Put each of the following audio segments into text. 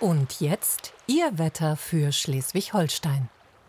Und jetzt Ihr Wetter für Schleswig-Holstein.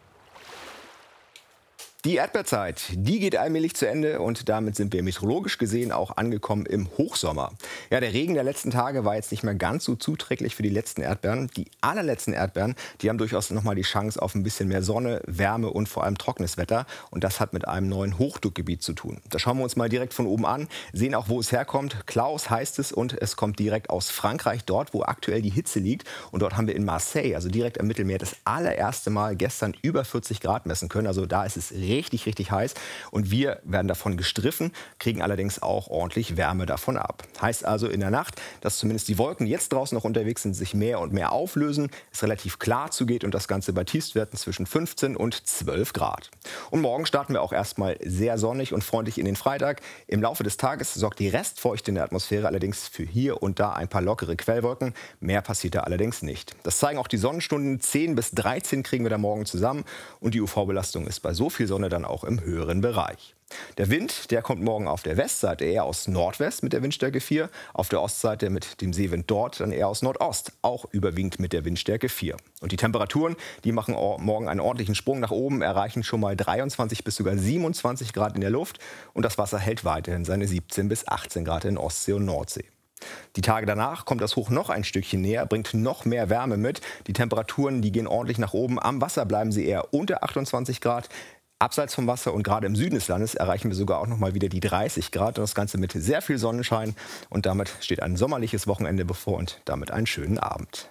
Die Erdbeerzeit, die geht allmählich zu Ende und damit sind wir meteorologisch gesehen auch angekommen im Hochsommer. Ja, der Regen der letzten Tage war jetzt nicht mehr ganz so zuträglich für die letzten Erdbeeren. Die allerletzten Erdbeeren, die haben durchaus noch mal die Chance auf ein bisschen mehr Sonne, Wärme und vor allem trockenes Wetter. Und das hat mit einem neuen Hochdruckgebiet zu tun. Da schauen wir uns mal direkt von oben an, sehen auch, wo es herkommt. Klaus heißt es und es kommt direkt aus Frankreich, dort, wo aktuell die Hitze liegt. Und dort haben wir in Marseille, also direkt am Mittelmeer, das allererste Mal gestern über 40 Grad messen können. Also da ist es richtig, richtig heiß und wir werden davon gestriffen, kriegen allerdings auch ordentlich Wärme davon ab. Heißt also in der Nacht, dass zumindest die Wolken, die jetzt draußen noch unterwegs sind, sich mehr und mehr auflösen, es relativ klar zugeht und das Ganze bei Tiefstwerten zwischen 15 und 12 Grad. Und morgen starten wir auch erstmal sehr sonnig und freundlich in den Freitag. Im Laufe des Tages sorgt die Restfeuchte in der Atmosphäre allerdings für hier und da ein paar lockere Quellwolken. Mehr passiert da allerdings nicht. Das zeigen auch die Sonnenstunden. 10 bis 13 kriegen wir da morgen zusammen und die UV-Belastung ist bei so viel Sonne dann auch im höheren Bereich. Der Wind, der kommt morgen auf der Westseite eher aus Nordwest mit der Windstärke 4, auf der Ostseite mit dem Seewind dort dann eher aus Nordost, auch überwiegend mit der Windstärke 4. Und die Temperaturen, die machen morgen einen ordentlichen Sprung nach oben, erreichen schon mal 23 bis sogar 27 Grad in der Luft und das Wasser hält weiterhin seine 17 bis 18 Grad in Ostsee und Nordsee. Die Tage danach kommt das Hoch noch ein Stückchen näher, bringt noch mehr Wärme mit. Die Temperaturen, die gehen ordentlich nach oben. Am Wasser bleiben sie eher unter 28 Grad. Abseits vom Wasser und gerade im Süden des Landes erreichen wir sogar auch noch mal wieder die 30 Grad. Und das Ganze mit sehr viel Sonnenschein. Und damit steht ein sommerliches Wochenende bevor und damit einen schönen Abend.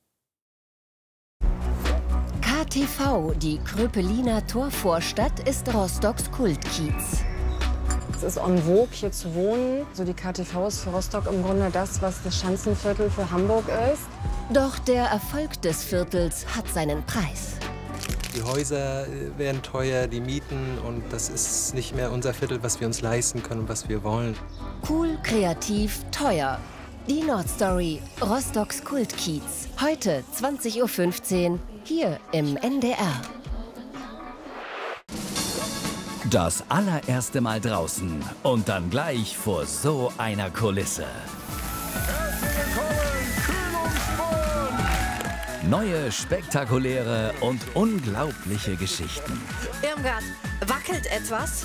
KTV, die Kröpeliner Torvorstadt, ist Rostocks Kultkiez. Es ist en vogue, hier zu wohnen. So die KTV ist für Rostock im Grunde das, was das Schanzenviertel für Hamburg ist. Doch der Erfolg des Viertels hat seinen Preis. Die Häuser werden teuer, die Mieten und das ist nicht mehr unser Viertel, was wir uns leisten können und was wir wollen. Cool, kreativ, teuer. Die Nordstory, Rostocks Kultkiez. Heute 20:15 Uhr hier im NDR. Das allererste Mal draußen und dann gleich vor so einer Kulisse. Neue, spektakuläre und unglaubliche Geschichten. Irmgard, wackelt etwas?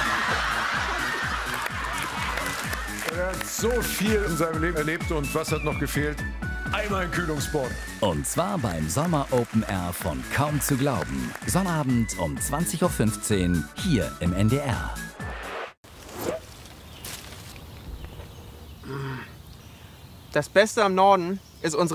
Er hat so viel in seinem Leben erlebt und was hat noch gefehlt? Einmal ein Kühlungsborn. Und zwar beim Sommer Open Air von Kaum zu glauben. Sonnabend um 20:15 Uhr hier im NDR. Das Beste am Norden ist unsere